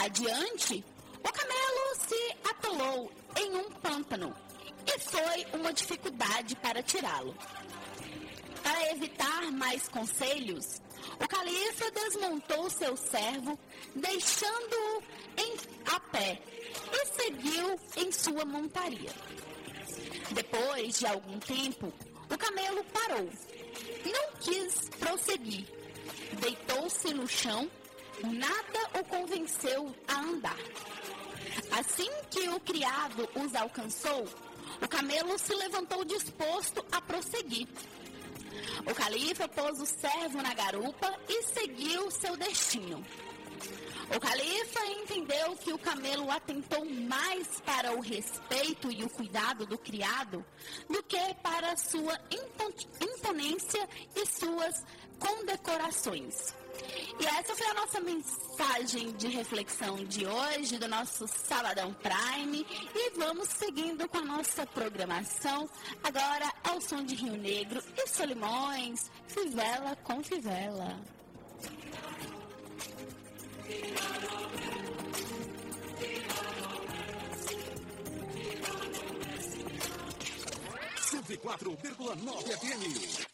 Adiante, o camelo se atolou em um pântano e foi uma dificuldade para tirá-lo. Para evitar mais conselhos, o califa desmontou seu servo, deixando-o a pé, e seguiu em sua montaria. Depois de algum tempo, o camelo parou. Não quis prosseguir. Deitou-se no chão, nada o convenceu a andar. Assim que o criado os alcançou, o camelo se levantou disposto a prosseguir. O califa pôs o servo na garupa e seguiu seu destino. O califa entendeu que o camelo atentou mais para o respeito e o cuidado do criado do que para sua imponência e suas condecorações. E essa foi a nossa mensagem de reflexão de hoje, do nosso Sabadão Prime. E vamos seguindo com a nossa programação, agora ao som de Rio Negro e Solimões, Fivela com Fivela. 104,9 FM.